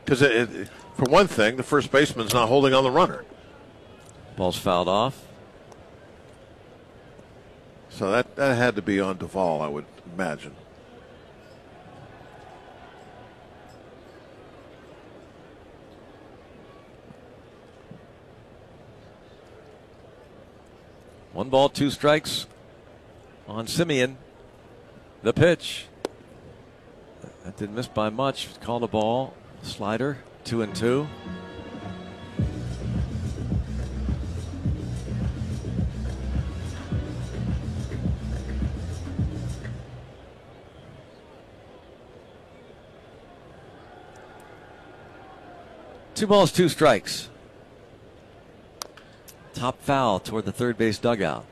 Because for one thing, the first baseman's not holding on the runner. Ball's fouled off. So that had to be on Duvall, I would imagine. One ball, two strikes on Semien. The pitch. That didn't miss by much. Called a ball. Slider. 2-2. Two balls, two strikes. Top foul toward the third base dugout.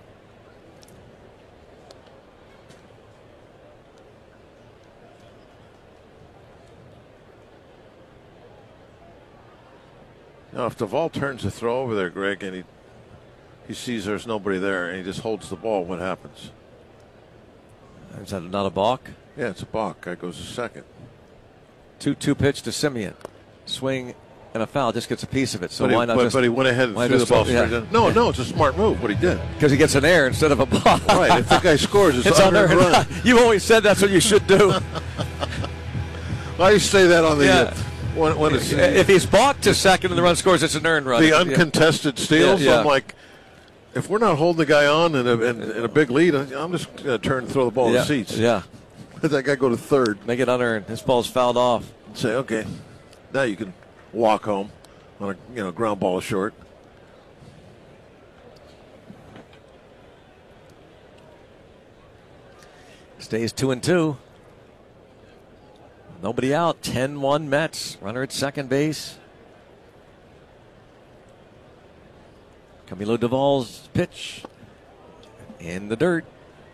Now, if Duvall turns the throw over there, Greg, and he sees there's nobody there, and he just holds the ball, what happens? Is that not a balk? Yeah, it's a balk. Guy goes to second. 2-2 pitch to Semien. Swing and a foul, just gets a piece of it. So why not? But he went ahead and threw the ball straight in. No, it's a smart move. What he did, because he gets an error instead of a ball. Right. If the guy scores, it's unearned run. You always said that's what you should do. Why do you say that on the? When it's, if he's balked to second and the run scores, it's an earned run. The uncontested steals. Yeah. I'm like, if we're not holding the guy on in a big lead, I'm just going to turn and throw the ball in the seats. Yeah. Let that guy go to third. Make it unearned. This ball's fouled off. Say, okay, now you can walk home on a ground ball short. Stays 2-2. Nobody out. 10-1 Mets. Runner at second base. Camilo Duvall's pitch in the dirt.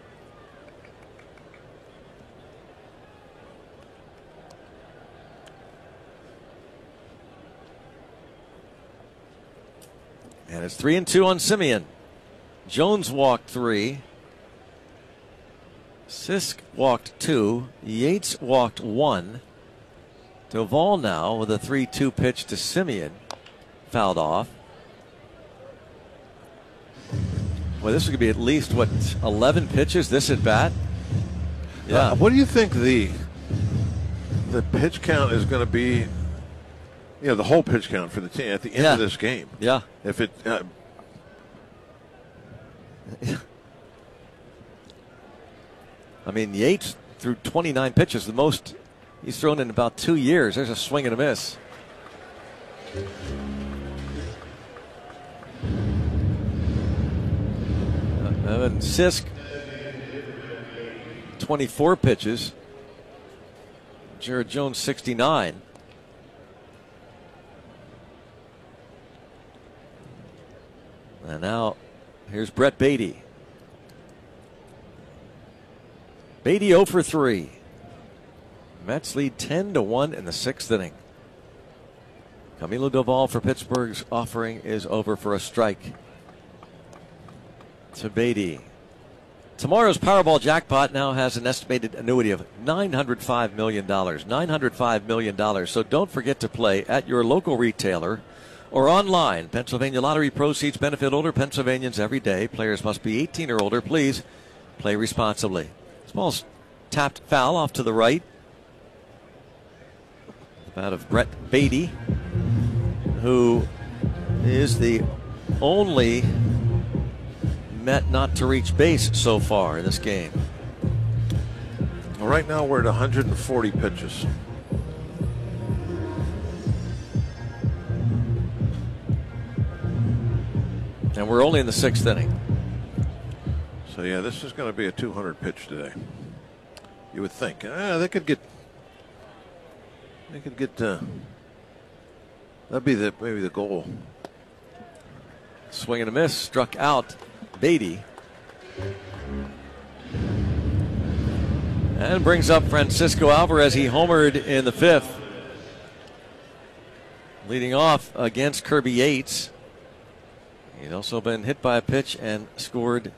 And it's 3-2 on Semien. Jones walked 3. Sisk walked 2. Yates walked 1. Duvall now with a 3-2 pitch to Semien. Fouled off. Well, this could be at least, 11 pitches this at bat? Yeah. What do you think the pitch count is going to be? The whole pitch count for the team at the end of this game. Yeah. If it. I mean, Yates threw 29 pitches, the most he's thrown in about 2 years. There's a swing and a miss. Evan Sisk, 24 pitches. Jared Jones, 69. And now here's Brett Beatty. Beatty 0 for 3. Mets lead 10-1 in the 6th inning. Camilo Duvall for Pittsburgh's offering is over for a strike to Beatty. Tomorrow's Powerball jackpot now has an estimated annuity of $905 million. $905 million. So don't forget to play at your local retailer or online. Pennsylvania Lottery proceeds benefit older Pennsylvanians every day. Players must be 18 or older. Please play responsibly. This ball's tapped foul off to the right. Out of Brett Beatty, who is the only Met not to reach base so far in this game. Well, right now we're at 140 pitches. And we're only in the 6th inning. So, yeah, this is going to be a 200 pitch today. You would think. They could get. That'd be maybe the goal. Swing and a miss. Struck out Beatty. And brings up Francisco Alvarez. He homered in the 5th. Leading off against Kirby Yates. He'd also been hit by a pitch and scored.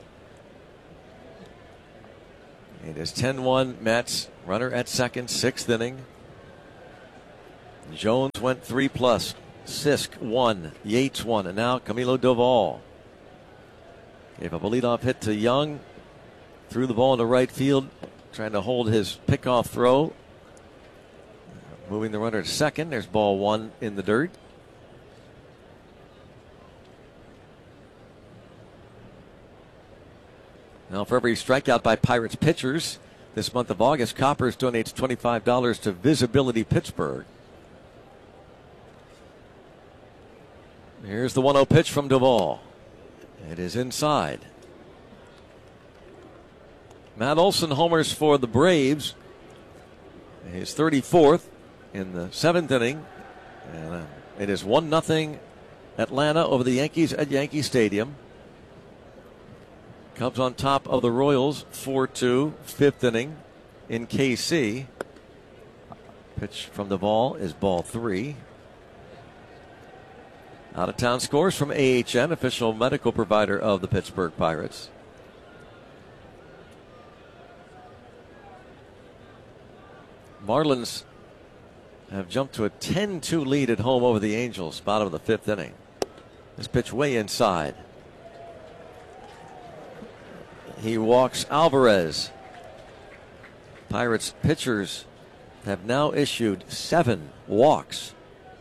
It is 10-1 Mets. Runner at second, 6th inning. Jones went 3+. Sisk 1, Yates 1, and now Camilo Doval gave up a leadoff hit to Young. Threw the ball into right field, trying to hold his pickoff throw. Moving the runner to second. There's ball 1 in the dirt. Now, for every strikeout by Pirates pitchers this month of August, Coppers donates $25 to Visibility Pittsburgh. Here's the 1-0 pitch from Doval. It is inside. Matt Olson homers for the Braves. His 34th in the 7th inning. And it is 1-0 Atlanta over the Yankees at Yankee Stadium. Cubs on top of the Royals 4-2, 5th inning in KC. Pitch from Doval is ball 3. Out of town scores from AHN, official medical provider of the Pittsburgh Pirates. Marlins have jumped to a 10-2 lead at home over the Angels, bottom of the 5th inning. This pitch way inside. He walks Alvarez. Pirates pitchers have now issued 7 walks.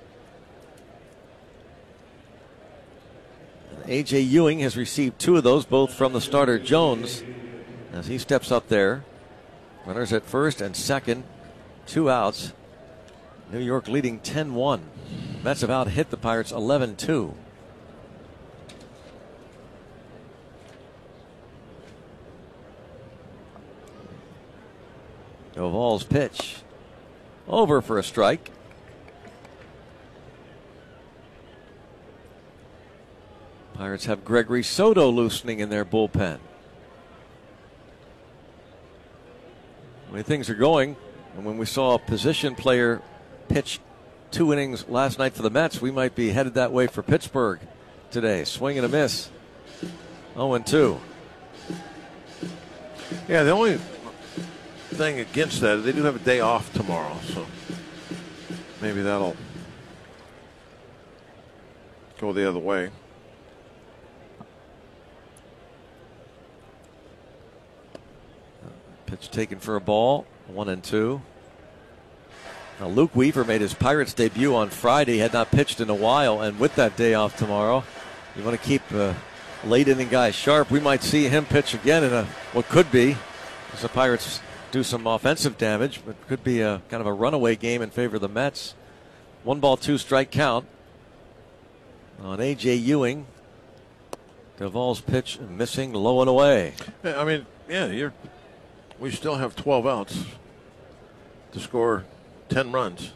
A.J. Ewing has received 2 of those, both from the starter Jones, as he steps up there. Runners at first and second, 2 outs. New York leading 10-1. Mets have out hit the Pirates 11-2. Doval's pitch over for a strike. Pirates have Gregory Soto loosening in their bullpen. The way things are going, and when we saw a position player pitch 2 innings last night for the Mets, we might be headed that way for Pittsburgh today. Swing and a miss. 0-2. Yeah, the only thing against that, they do have a day off tomorrow, so maybe that'll go the other way. Pitch taken for a ball, 1-2. Now Luke Weaver made his Pirates debut on Friday, had not pitched in a while, and with that day off tomorrow, you want to keep late inning guys sharp. We might see him pitch again in what could be, as the Pirates do some offensive damage, but could be a kind of a runaway game in favor of the Mets. 1-2 strike count on A.J. Ewing. Doval's pitch missing, low and away. I mean, yeah, we still have 12 outs to score 10 runs.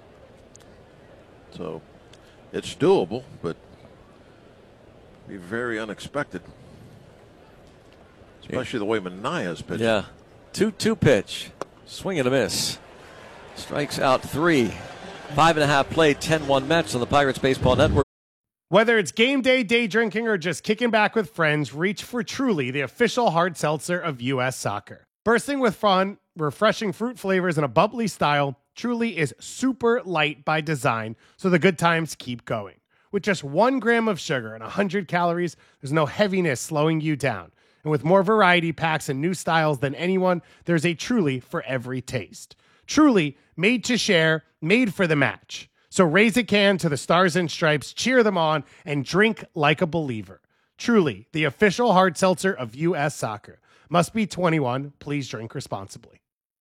So it's doable, but be very unexpected. Especially the way Manaea's pitching. Yeah. 2-2 pitch. Swing and a miss. Strikes out 3. 5.5 played, 10-1 Mets on the Pirates Baseball Network. Whether it's game day, day drinking, or just kicking back with friends, reach for Truly, the official hard seltzer of U.S. Soccer. Bursting with fun, refreshing fruit flavors, and a bubbly style, Truly is super light by design, so the good times keep going. With just 1 gram of sugar and 100 calories, there's no heaviness slowing you down. And with more variety packs and new styles than anyone, there's a Truly for every taste. Truly, made to share, made for the match. So raise a can to the Stars and Stripes, cheer them on, and drink like a believer. Truly, the official hard seltzer of U.S. Soccer. Must be 21. Please drink responsibly.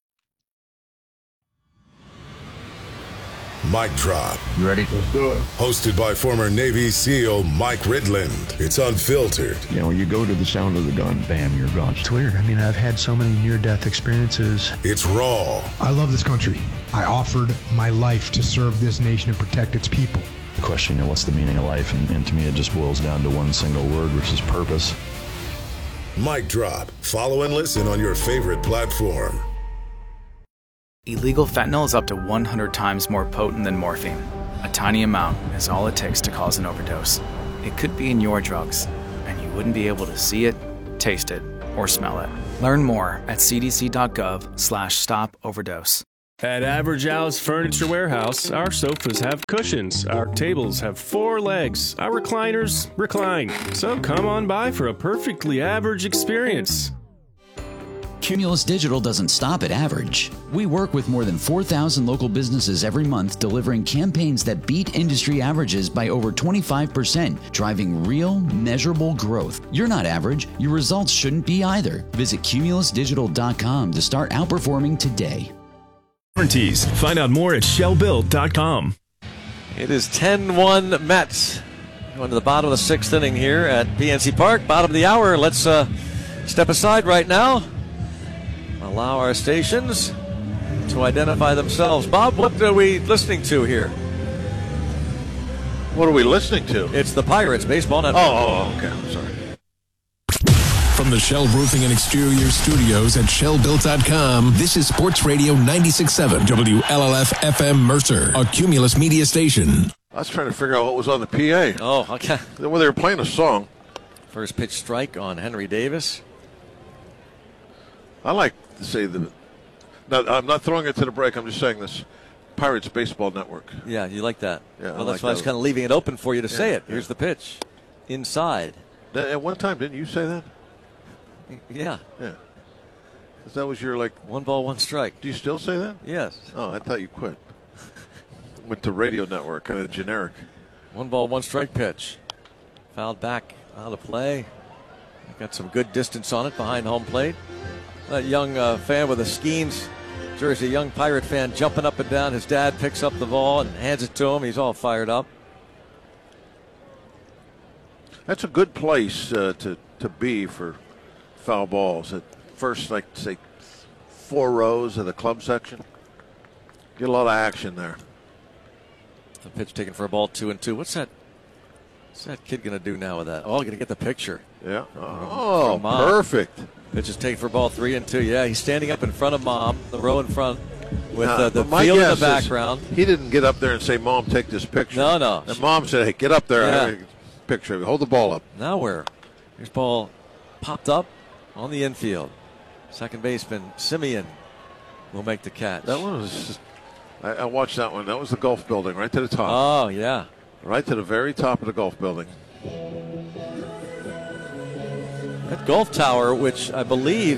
Mic Drop. You ready? Let's do it. Hosted by former Navy SEAL Mike Ridland. It's unfiltered. You know, when you go to the sound of the gun, bam, you're gone. It's weird. I mean, I've had so many near-death experiences. It's raw. I love this country. I offered my life to serve this nation and protect its people. The question, what's the meaning of life? And to me, it just boils down to one single word, which is purpose. Mic Drop. Follow and listen on your favorite platform. Illegal fentanyl is up to 100 times more potent than morphine. A tiny amount is all it takes to cause an overdose. It could be in your drugs, and you wouldn't be able to see it, taste it, or smell it. Learn more at cdc.gov/stop overdose. At Average Al's Furniture Warehouse, our sofas have cushions, our tables have 4 legs, our recliners recline. So come on by for a perfectly average experience. Cumulus Digital doesn't stop at average. We work with more than 4,000 local businesses every month, delivering campaigns that beat industry averages by over 25%, driving real, measurable growth. You're not average. Your results shouldn't be either. Visit cumulusdigital.com to start outperforming today. Warranties. Find out more at shellbuilt.com. It is 10-1 Mets. Going to the bottom of the 6th inning here at PNC Park. Bottom of the hour. Let's step aside right now. Allow our stations to identify themselves. Bob, what are we listening to here? What are we listening to? It's the Pirates Baseball Network. Oh, okay. I'm sorry. From the Shell Roofing and Exterior Studios at shellbuilt.com, this is Sports Radio 96.7 WLLF FM Mercer, a Cumulus media station. I was trying to figure out what was on the PA. Oh, okay. Well, they were playing a song. First pitch strike on Henry Davis. I like to say the. No, I'm not throwing it to the break. I'm just saying this. Pirates Baseball Network. Yeah, you like that. Yeah, well, that's why I was kind of leaving it open for you to say it. Here's the pitch. Inside. At one time, didn't you say that? Yeah. Yeah. That was your, 1 ball, 1 strike. Do you still say that? Yes. Oh, I thought you quit. Went to Radio Network, kind of generic. 1 ball, 1 strike pitch. Fouled back out of play. Got some good distance on it behind home plate. That young fan with a Skeens jersey, young Pirate fan, jumping up and down. His dad picks up the ball and hands it to him. He's all fired up. That's a good place to be for foul balls. At first, say, 4 rows of the club section. Get a lot of action there. The pitch taken for a ball, 2-2. What's that kid going to do now with that? Oh, going to get the picture. Yeah. Oh, perfect. Pitch is taken for ball 3-2. Yeah, he's standing up in front of Mom, the row in front, with the my field in guess the background. He didn't get up there and say, "Mom, take this picture." No. And Mom said, "Hey, get up there. Yeah. I have a picture of you. Hold the ball up." Now where? Here's ball popped up on the infield. Second baseman Simeon will make the catch. That one was. I watched that one. That was the golf building right to the top. Oh, yeah. Right to the very top of the golf building. That golf tower, which I believe,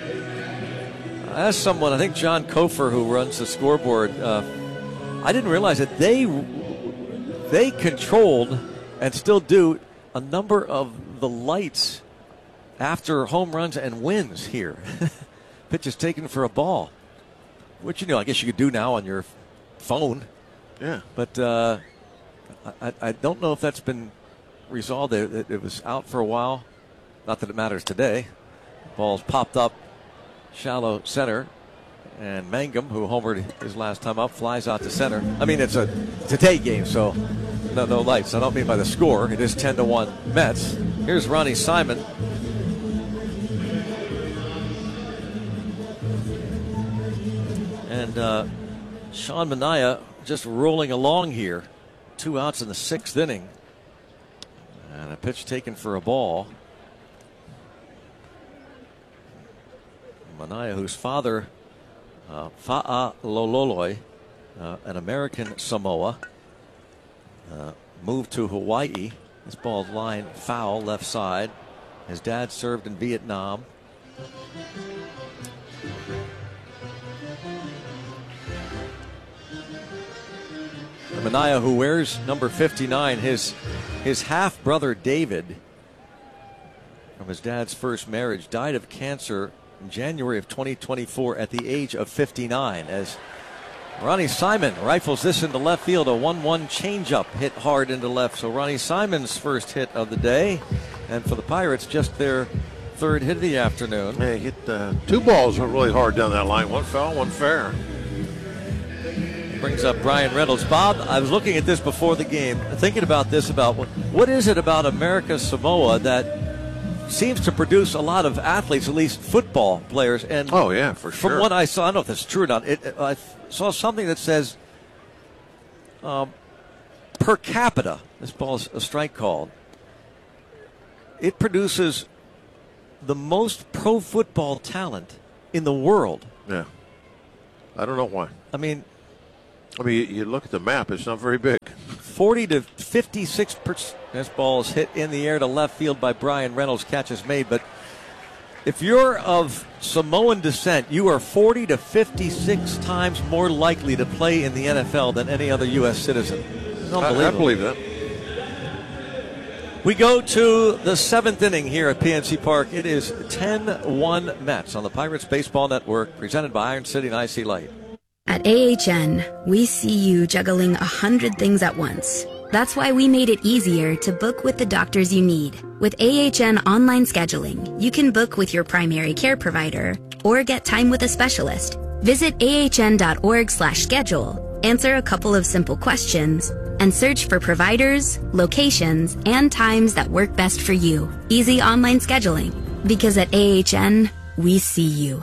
I asked someone, I think John Kofer, who runs the scoreboard, I didn't realize that they controlled and still do a number of the lights after home runs and wins here. Pitch is taken for a ball, which, I guess you could do now on your phone. Yeah. But I don't know if that's been resolved. It was out for a while. Not that it matters today. Ball's popped up shallow center. And Mangum, who homered his last time up, flies out to center. I mean, it's a day game, so no lights. I don't mean by the score. It is 10-1 Mets. Here's Ronnie Simon. And Sean Manaea just rolling along here. 2 outs in the 6th inning. And a pitch taken for a ball. Manaea, whose father, Fa'alololoi, an American Samoa, moved to Hawaii. This ball's line foul left side. His dad served in Vietnam. Manaea, who wears number 59, his half brother David, from his dad's first marriage, died of cancer in January of 2024 at the age of 59. As Ronnie Simon rifles this into left field, a 1-1 changeup hit hard into left. So Ronnie Simon's first hit of the day, and for the Pirates, just their 3rd hit of the afternoon. Yeah, he hit 2 balls went really hard down that line. 1 foul, 1 fair. Brings up Brian Reynolds. Bob, I was looking at this before the game, thinking about this, about what is it about America Samoa that seems to produce a lot of athletes, at least football players. And oh, yeah, for sure. From what I saw, I don't know if that's true or not, I saw something that says per capita, this ball's a strike called, it produces the most pro football talent in the world. Yeah. I don't know why. I mean, you look at the map; it's not very big. 40 to 56%. This ball is hit in the air to left field by Brian Reynolds. Catch is made, but if you're of Samoan descent, you are 40 to 56 times more likely to play in the NFL than any other U.S. citizen. It's unbelievable. I believe that. We go to the 7th inning here at PNC Park. It is 10-1 Mets on the Pirates Baseball Network, presented by Iron City and IC Light. At AHN, we see you juggling 100 things at once. That's why we made it easier to book with the doctors you need. With AHN online scheduling, you can book with your primary care provider or get time with a specialist. Visit ahn.org/schedule, answer a couple of simple questions, and search for providers, locations, and times that work best for you. Easy online scheduling. Because at AHN, we see you.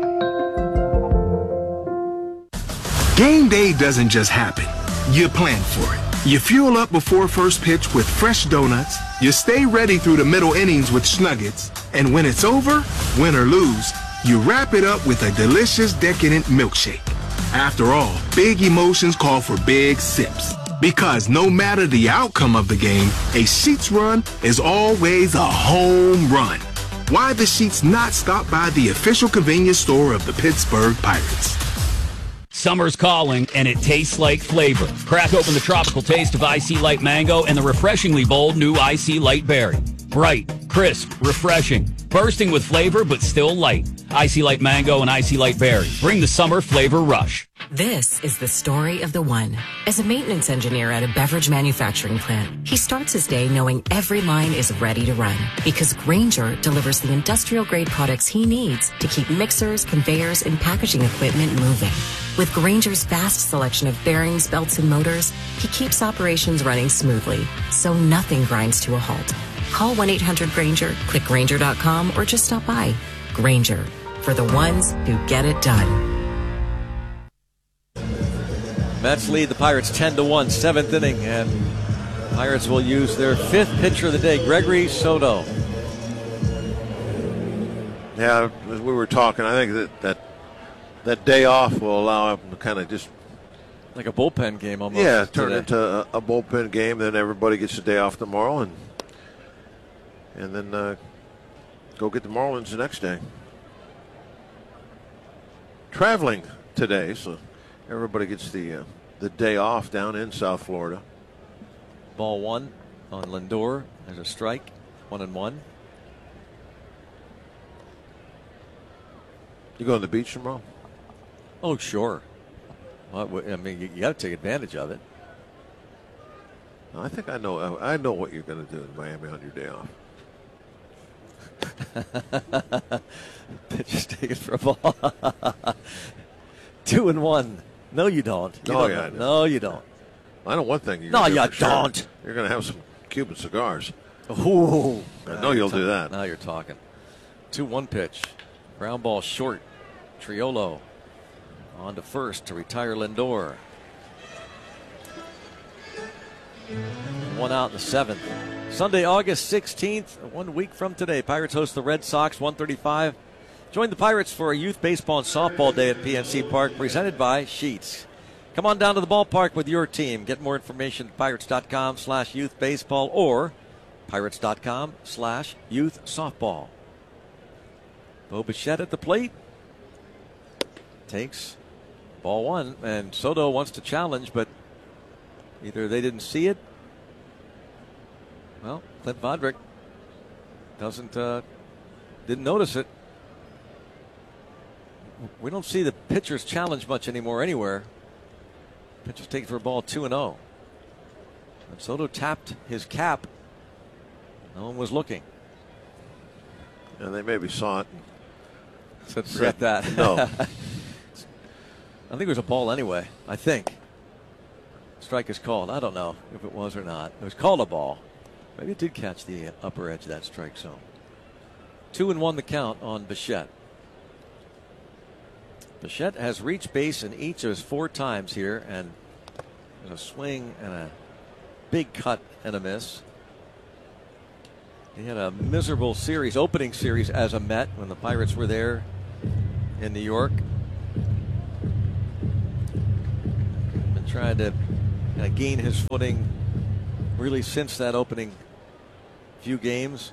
Game day doesn't just happen. You plan for it. You fuel up before first pitch with fresh donuts. You stay ready through the middle innings with Snuggets. And when it's over, win or lose, you wrap it up with a delicious, decadent milkshake. After all, big emotions call for big sips. Because no matter the outcome of the game, a Sheetz run is always a home run. Why the Sheetz not stop by the official convenience store of the Pittsburgh Pirates? Summer's calling, and it tastes like flavor. Crack open the tropical taste of IC Light Mango and the refreshingly bold new IC Light Berry. Bright, crisp, refreshing, bursting with flavor, but still light. IC Light Mango and IC Light Berry. Bring the summer flavor rush. This is the story of the one. As a maintenance engineer at a beverage manufacturing plant, he starts his day knowing every line is ready to run because Grainger delivers the industrial-grade products he needs to keep mixers, conveyors, and packaging equipment moving. With Grainger's vast selection of bearings, belts, and motors, he keeps operations running smoothly, so nothing grinds to a halt. Call 1-800-GRAINGER, click Grainger.com, or just stop by. Grainger, for the ones who get it done. Mets lead the Pirates 10-1, 7th inning, and Pirates will use their 5th pitcher of the day, Gregory Soto. Yeah, as we were talking, I think that day off will allow him to kind of just like a bullpen game almost. Yeah, turn it into a bullpen game. Then everybody gets a day off tomorrow, and then go get the Marlins the next day. Traveling today, so everybody gets the day off down in South Florida. Ball one on Lindor. There's a strike, 1-1. You going to the beach tomorrow? Oh, sure. Well, I mean, you got to take advantage of it. I think I know what you're going to do in Miami on your day off. Pitcher's taken for a ball. 2-1. No, you don't. No, you don't. I know one thing. You don't. Sure. You're going to have some Cuban cigars. Ooh. I know you'll do that. Now you're talking. 2-1 pitch. Ground ball short. Triolo on to first to retire Lindor. 1 out in the 7th. Sunday, August 16th, 1 week from today. Pirates host the Red Sox, 1:35. Join the Pirates for a youth baseball and softball day at PNC Park, presented by Sheetz. Come on down to the ballpark with your team. Get more information at pirates.com/youthbaseball or pirates.com/youthsoftball. Bo Bichette at the plate. Takes ball one, and Soto wants to challenge, but either they didn't see it. Well, Clint Vodrick didn't notice it. We don't see the pitchers challenge much anymore anywhere. Pitcher's taken for a ball 2-0. And Soto tapped his cap. No one was looking. And they maybe saw it. Said, forget that. No. I think it was a ball anyway. I think. Strike is called. I don't know if it was or not. It was called a ball. Maybe it did catch the upper edge of that strike zone. 2-1 the count on Bichette. Bichette has reached base in each of his 4 times here, and there's a swing and a big cut and a miss. He had a miserable opening series as a Met when the Pirates were there in New York. trying to gain his footing really since that opening few games.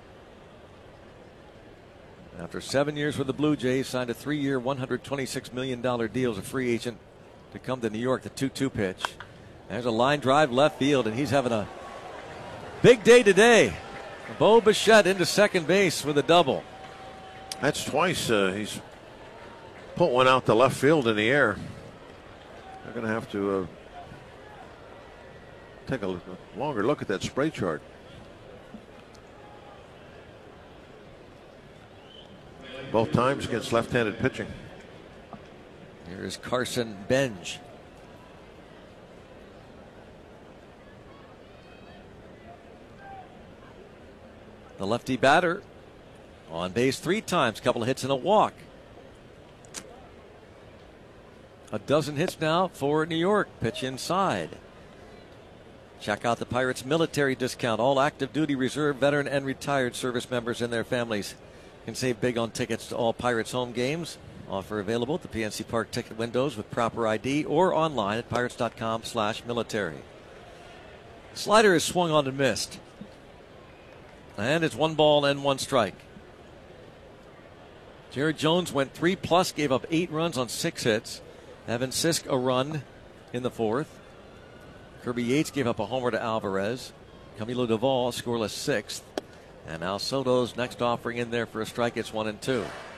After 7 years with the Blue Jays, signed a 3-year, $126 million deal as a free agent to come to New York. The 2-2 pitch. There's a line drive left field, and he's having a big day today. Bo Bichette into second base with a double. That's twice he's put one out to left field in the air. They're going to have to take a longer look at that spray chart. Both times against left-handed pitching. Here's Carson Benj. The lefty batter on base 3 times, couple of hits and a walk. A dozen hits now for New York. Pitch inside. Check out the Pirates military discount. All active duty, reserve, veteran, and retired service members and their families can save big on tickets to all Pirates home games. Offer available at the PNC Park ticket windows with proper ID or online at pirates.com/military. Slider is swung on and missed. And it's 1 ball and 1 strike. Jared Jones went 3+, gave up 8 runs on 6 hits. Evan Sisk a run in the 4th. Kirby Yates gave up a homer to Alvarez. Camilo Doval scoreless 6th. And now Soto's next offering in there for a strike. It's 1-2.